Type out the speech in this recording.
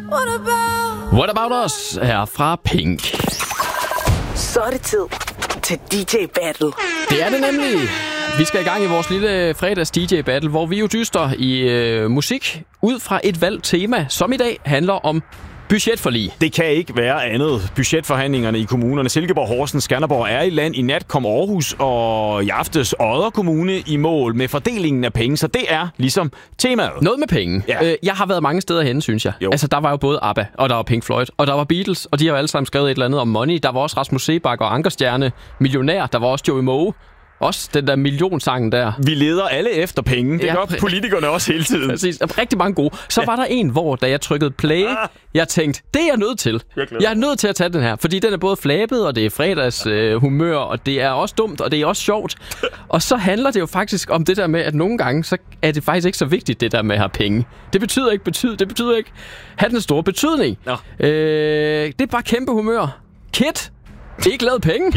What About Us er fra Pink. Så er det tid til DJ Battle. Det er det nemlig. Vi skal i gang i vores lille fredags DJ Battle, hvor vi jo dyster i musik ud fra et valgt tema, som i dag handler om budgetforlig. Det kan ikke være andet. Budgetforhandlingerne i kommunerne Silkeborg, Horsens, Skanderborg er i land. I nat kom Aarhus og i aftes Odder Kommune i mål med fordelingen af penge, så det er ligesom temaet. Noget med penge. Ja. Jeg har været mange steder henne, synes jeg. Jo. Altså, der var jo både ABBA, og der var Pink Floyd, og der var Beatles, og de har jo alle sammen skrevet et eller andet om money. Der var også Rasmus Seebach og Ankerstjerne, millionær. Der var også Joey Moe. Også den der millionsangen der. Vi leder alle efter penge. Det gør politikerne også hele tiden. Præcis. Rigtig mange gode. Så var der en, hvor da jeg trykkede play, jeg tænkte, det er jeg nødt til. Jeg er nødt til at tage den her, fordi den er både flabet, og det er fredags humør, og det er også dumt, og det er også sjovt. Og så handler det jo faktisk om det der med, at nogle gange, så er det faktisk ikke så vigtigt, det der med at have penge. Det betyder ikke have den store betydning. Det er bare kæmpe humør. Kid, ikke lavet penge.